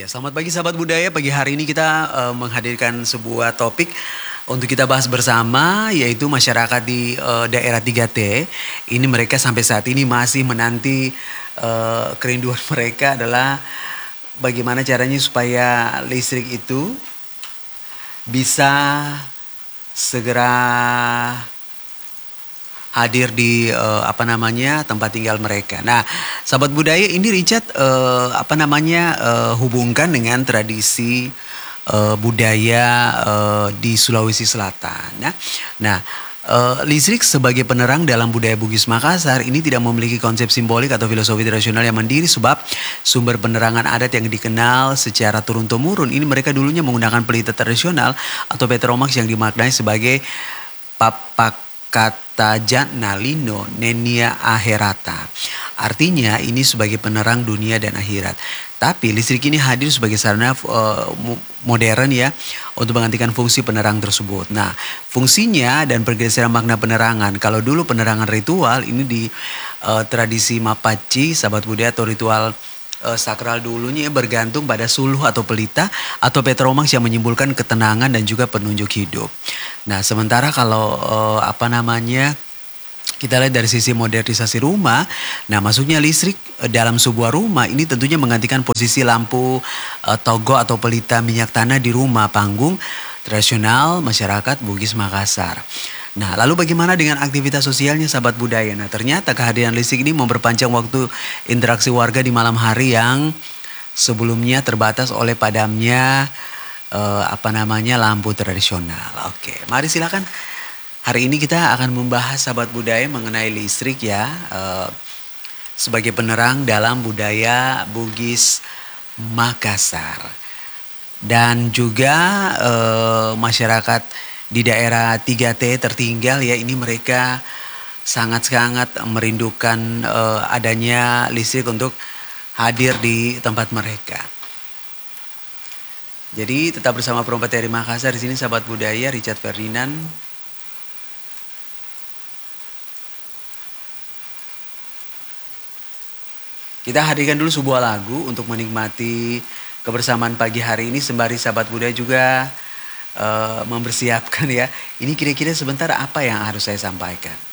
Ya, selamat pagi sahabat budaya. Pagi hari ini kita menghadirkan sebuah topik untuk kita bahas bersama, yaitu masyarakat di daerah 3T. Ini mereka sampai saat ini masih menanti kerinduan mereka adalah bagaimana caranya supaya listrik itu bisa segera hadir di tempat tinggal mereka. Nah, sahabat budaya ini Richard hubungkan dengan tradisi budaya di Sulawesi Selatan. Listrik sebagai penerang dalam budaya Bugis Makassar ini tidak memiliki konsep simbolik atau filosofi tradisional yang mandiri, sebab sumber penerangan adat yang dikenal secara turun-temurun ini mereka dulunya menggunakan pelita tradisional atau petromax yang dimaknai sebagai papak kata Jatna Lino Nenia Aherata. Artinya ini sebagai penerang dunia dan akhirat. Tapi listrik ini hadir sebagai sarana modern ya untuk menggantikan fungsi penerang tersebut. Nah, fungsinya dan pergeseran makna penerangan. Kalau dulu penerangan ritual ini di tradisi Mapaci, sahabat budaya, atau ritual sakral dulunya bergantung pada suluh atau pelita atau petromax yang menyimbolkan ketenangan dan juga penunjuk hidup. Nah, sementara kalau kita lihat dari sisi modernisasi rumah, nah masuknya listrik dalam sebuah rumah ini tentunya menggantikan posisi lampu togo atau pelita minyak tanah di rumah panggung tradisional masyarakat Bugis Makassar. Nah, lalu bagaimana dengan aktivitas sosialnya sahabat budaya? Nah, ternyata kehadiran listrik ini memperpanjang waktu interaksi warga di malam hari yang sebelumnya terbatas oleh padamnya lampu tradisional. Oke, mari silakan. Hari ini kita akan membahas sahabat budaya mengenai listrik ya, sebagai penerang dalam budaya Bugis Makassar. Dan juga masyarakat di daerah 3T tertinggal ya, ini mereka sangat-sangat merindukan adanya listrik untuk hadir di tempat mereka. Jadi tetap bersama Perompak dari Makassar, di sini sahabat budaya Richard Ferdinand. Kita hadirkan dulu sebuah lagu untuk menikmati kebersamaan pagi hari ini, sembari sahabat budaya juga mempersiapkan ya. Ini kira-kira sebentar apa yang harus saya sampaikan.